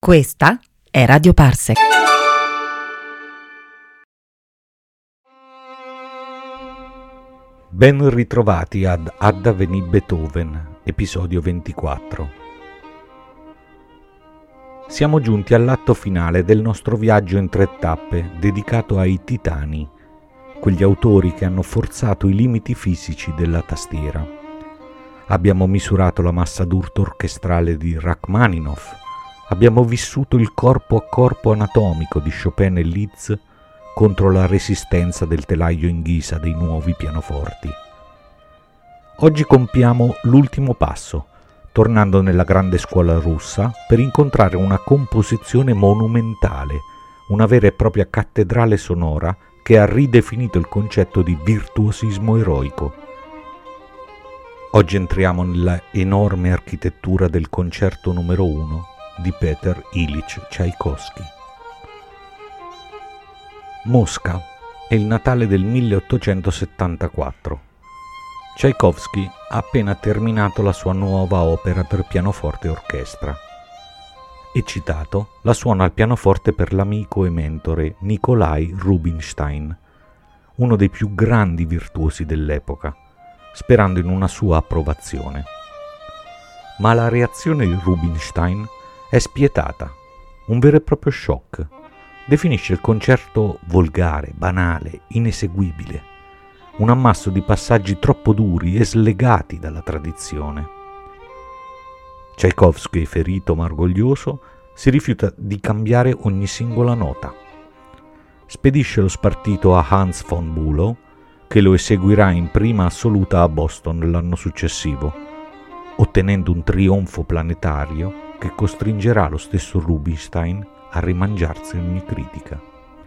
Questa è Radio Parsec. Ben ritrovati ad Adda Veni Beethoven, episodio 24. Siamo giunti all'atto finale del nostro viaggio in 3 tappe dedicato ai titani, quegli autori che hanno forzato i limiti fisici della tastiera. Abbiamo misurato la massa d'urto orchestrale di Rachmaninoff, abbiamo vissuto il corpo a corpo anatomico di Chopin e Liszt contro la resistenza del telaio in ghisa dei nuovi pianoforti. Oggi compiamo l'ultimo passo, tornando nella grande scuola russa per incontrare una composizione monumentale, una vera e propria cattedrale sonora che ha ridefinito il concetto di virtuosismo eroico. Oggi entriamo nella enorme architettura del concerto numero 1 di Peter Ilyich Tchaikovsky. Mosca è il Natale del 1874. Tchaikovsky ha appena terminato la sua nuova opera per pianoforte e orchestra. Eccitato, la suona al pianoforte per l'amico e mentore Nikolai Rubinstein, uno dei più grandi virtuosi dell'epoca, sperando in una sua approvazione. Ma la reazione di Rubinstein è spietata, un vero e proprio shock. Definisce il concerto volgare, banale, ineseguibile, un ammasso di passaggi troppo duri e slegati dalla tradizione. Tchaikovsky, ferito ma orgoglioso, si rifiuta di cambiare ogni singola nota. Spedisce lo spartito a Hans von Bülow, che lo eseguirà in prima assoluta a Boston l'anno successivo, ottenendo un trionfo planetario che costringerà lo stesso Rubinstein a rimangiarsi ogni critica.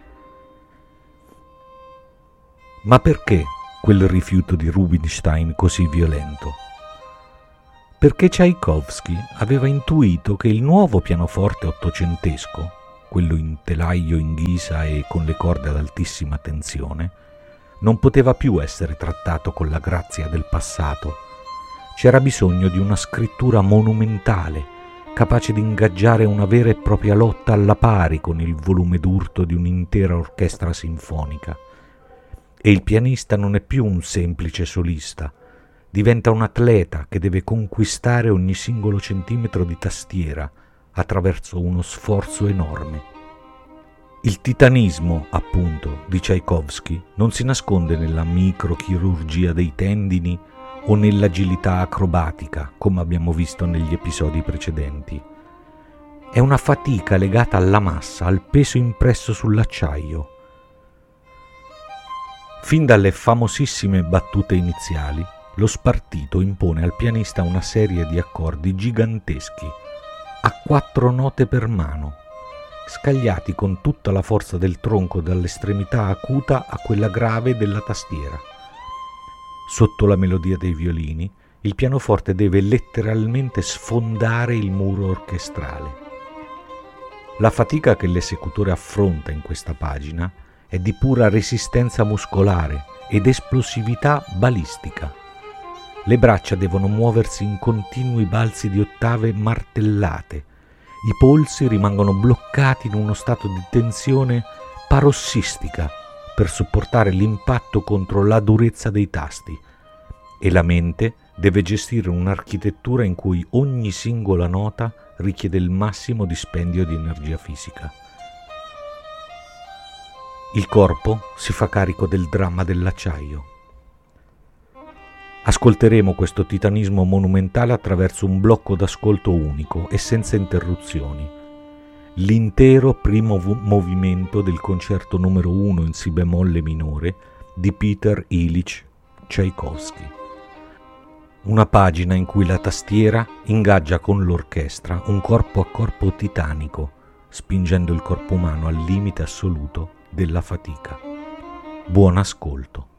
Ma perché quel rifiuto di Rubinstein così violento? Perché Tchaikovsky aveva intuito che il nuovo pianoforte ottocentesco, quello in telaio in ghisa e con le corde ad altissima tensione, non poteva più essere trattato con la grazia del passato. C'era bisogno di una scrittura monumentale, capace di ingaggiare una vera e propria lotta alla pari con il volume d'urto di un'intera orchestra sinfonica. E il pianista non è più un semplice solista, diventa un atleta che deve conquistare ogni singolo centimetro di tastiera attraverso uno sforzo enorme. Il titanismo, appunto, di Tchaikovsky non si nasconde nella microchirurgia dei tendini o nell'agilità acrobatica, come abbiamo visto negli episodi precedenti. È una fatica legata alla massa, al peso impresso sull'acciaio. Fin dalle famosissime battute iniziali, lo spartito impone al pianista una serie di accordi giganteschi, a 4 note per mano, scagliati con tutta la forza del tronco dall'estremità acuta a quella grave della tastiera. Sotto la melodia dei violini, il pianoforte deve letteralmente sfondare il muro orchestrale. La fatica che l'esecutore affronta in questa pagina è di pura resistenza muscolare ed esplosività balistica. Le braccia devono muoversi in continui balzi di ottave martellate. I polsi rimangono bloccati in uno stato di tensione parossistica per supportare l'impatto contro la durezza dei tasti, e la mente deve gestire un'architettura in cui ogni singola nota richiede il massimo dispendio di energia fisica. Il corpo si fa carico del dramma dell'acciaio. Ascolteremo questo titanismo monumentale attraverso un blocco d'ascolto unico e senza interruzioni. L'intero primo movimento del concerto numero 1 in si bemolle minore di Peter Ilyich Tchaikovsky. Una pagina in cui la tastiera ingaggia con l'orchestra un corpo a corpo titanico, spingendo il corpo umano al limite assoluto della fatica. Buon ascolto.